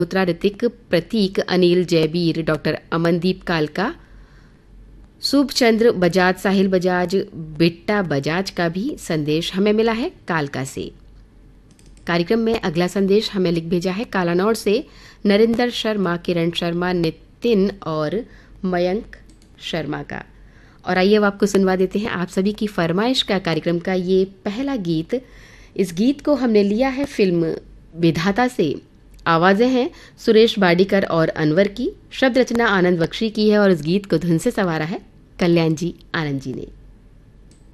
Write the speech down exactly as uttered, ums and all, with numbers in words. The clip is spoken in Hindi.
उत्तरा ऋतिक, प्रतीक, अनिल, जयबीर, डॉक्टर अमनदीप कालका, शुभचंद्र बजाज, साहिल बजाज, बिट्टा बजाज का भी संदेश हमें मिला है कालका से। कार्यक्रम में अगला संदेश हमें लिख भेजा है कालानौर से नरेंद्र शर्मा, किरण शर्मा, नितिन और मयंक शर्मा का। और आइए अब आपको सुनवा देते हैं आप सभी की फरमाइश का कार्यक्रम का ये पहला गीत। इस गीत को हमने लिया है फिल्म विधाता से। आवाज़ें हैं सुरेश बाडीकर और अनवर की, शब्द रचना आनंद बख्शी की है और इस गीत को धुन से संवारा है कल्याण जी आनंद जी ने।